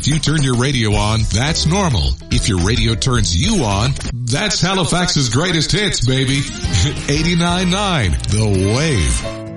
If you turn your radio on, that's normal. If your radio turns you on, that's Halifax's greatest hits, baby. 89.9 The Wave.